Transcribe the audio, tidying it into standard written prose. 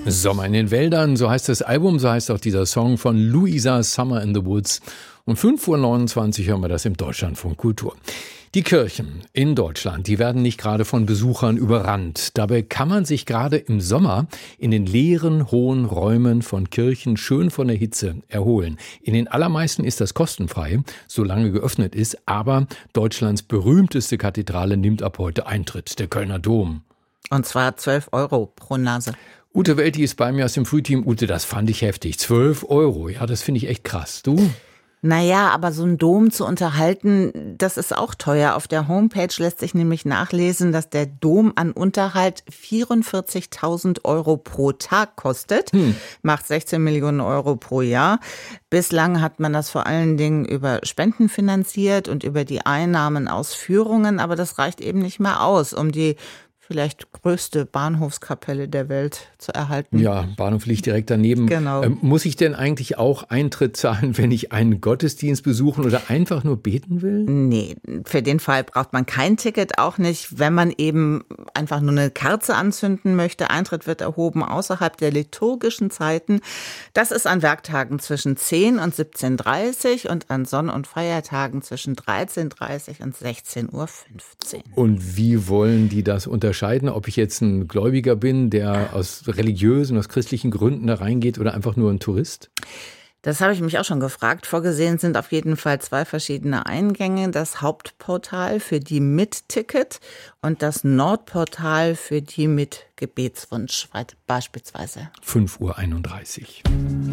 Sommer in den Wäldern, so heißt das Album, so heißt auch dieser Song von Luisa, Summer in the Woods. Um 5:29 Uhr hören wir das im Deutschlandfunk Kultur. Die Kirchen in Deutschland, die werden nicht gerade von Besuchern überrannt. Dabei kann man sich gerade im Sommer in den leeren, hohen Räumen von Kirchen schön von der Hitze erholen. In den allermeisten ist das kostenfrei, solange geöffnet ist. Aber Deutschlands berühmteste Kathedrale nimmt ab heute Eintritt, der Kölner Dom. Und zwar 12 Euro pro Nase. Ute Welti ist bei mir aus dem Frühteam. Ute, das fand ich heftig. 12 Euro, ja, das finde ich echt krass. Du? Naja, aber so ein Dom zu unterhalten, das ist auch teuer. Auf der Homepage lässt sich nämlich nachlesen, dass der Dom an Unterhalt 44.000 Euro pro Tag kostet. Macht 16 Millionen Euro pro Jahr. Bislang hat man das vor allen Dingen über Spenden finanziert und über die Einnahmen aus Führungen. Aber das reicht eben nicht mehr aus, um die vielleicht größte Bahnhofskapelle der Welt zu erhalten. Ja, Bahnhof liegt direkt daneben. Genau. Muss ich denn eigentlich auch Eintritt zahlen, wenn ich einen Gottesdienst besuchen oder einfach nur beten will? Nee, für den Fall braucht man kein Ticket, auch nicht, wenn man eben einfach nur eine Kerze anzünden möchte. Eintritt wird erhoben außerhalb der liturgischen Zeiten. Das ist an Werktagen zwischen 10 und 17:30 und an Sonn- und Feiertagen zwischen 13:30 und 16:15 Uhr. Und wie wollen die das unterscheiden, ob ich jetzt ein Gläubiger bin, der aus religiösen, aus christlichen Gründen da reingeht oder einfach nur ein Tourist? Das habe ich mich auch schon gefragt. Vorgesehen sind auf jeden Fall 2 verschiedene Eingänge. Das Hauptportal für die mit Ticket und das Nordportal für die mit Gebetswunsch beispielsweise. 5:31 Uhr.